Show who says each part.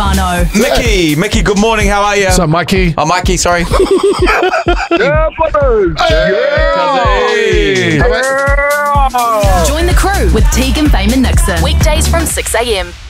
Speaker 1: Arno.
Speaker 2: Mickey, good morning. How are you?
Speaker 3: What's up, Mikey?
Speaker 2: Oh, Mikey, sorry.
Speaker 4: Yeah, brothers.
Speaker 3: Hey.
Speaker 1: Join the crew with Tegan, Fame and Nixon. Weekdays from 6 a.m.